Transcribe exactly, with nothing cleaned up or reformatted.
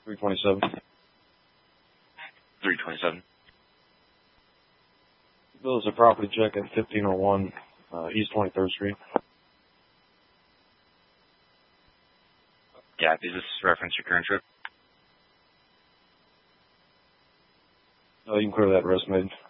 three twenty-seven. three twenty-seven. Bill is a property check at fifteen oh one uh, East twenty-third Street. Yeah, does this reference your current trip? Uh, you can clear that, arrest made.